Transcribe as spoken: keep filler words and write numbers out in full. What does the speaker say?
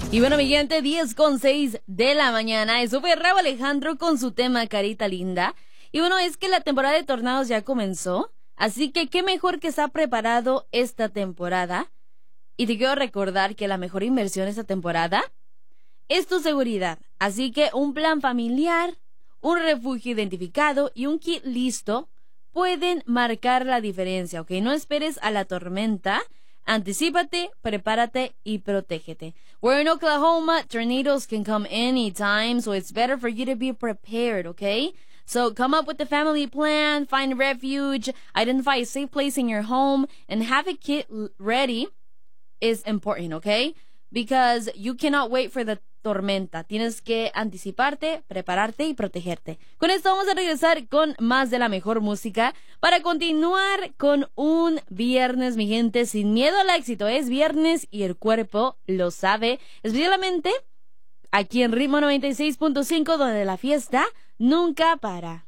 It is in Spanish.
Y bueno, mi gente, diez con seis de la mañana. Eso fue Rauw Alejandro con su tema Carita Linda. Y bueno, es que la temporada de tornados ya comenzó. Así que qué mejor que estar preparado esta temporada. Y te quiero recordar que la mejor inversión esta temporada es tu seguridad. Así que un plan familiar, un refugio identificado y un kit listo pueden marcar la diferencia, ¿ok? No esperes a la tormenta. Anticípate, prepárate y protégete. We're in Oklahoma. Tornadoes can come anytime, so it's better for you to be prepared, okay? So come up with a family plan, find a refuge, identify a safe place in your home, and have a kit ready is important, okay? Because you cannot wait for the tormenta. Tienes que anticiparte, prepararte y protegerte. Con esto vamos a regresar con más de la mejor música para continuar con un viernes, mi gente, sin miedo al éxito. Es viernes y el cuerpo lo sabe. Especialmente aquí en Ritmo noventa y seis punto cinco, donde la fiesta nunca para.